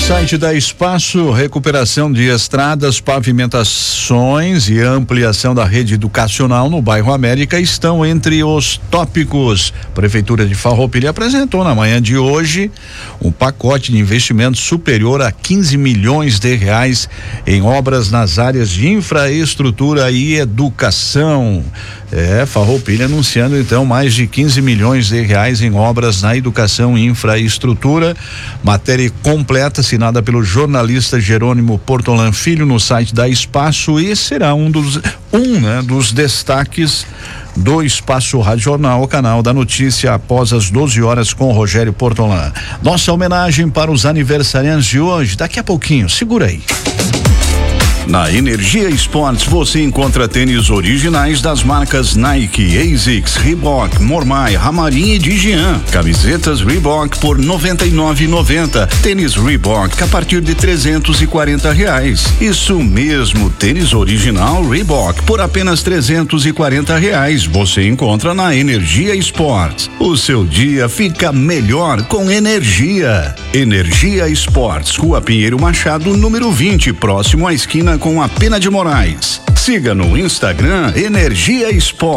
Site da Espaço, recuperação de estradas, pavimentações e ampliação da rede educacional no bairro América estão entre os tópicos. Prefeitura de Farroupilha apresentou na manhã de hoje um pacote de investimentos superior a 15 milhões de reais em obras nas áreas de infraestrutura e educação. Farroupilha anunciando então mais de 15 milhões de reais em obras na educação e infraestrutura. Matéria completa assinada pelo jornalista Jerônimo Portolan Filho no site da Espaço, e será um dos destaques do Espaço Rádio Jornal, o canal da notícia, após as 12 horas com o Rogério Portolan. Nossa homenagem para os aniversariantes de hoje, daqui a pouquinho, segura aí. Na Energia Esportes você encontra tênis originais das marcas Nike, ASICS, Reebok, Mormai, Ramarim e Digian. Camisetas Reebok por R$ 99,90. Tênis Reebok a partir de R$340. Isso mesmo, tênis original Reebok por apenas R$340. Você encontra na Energia Esportes. O seu dia fica melhor com energia. Energia Esportes, Rua Pinheiro Machado, número 20, próximo à esquina com a Pena de Moraes. Siga no Instagram Energia Esportes.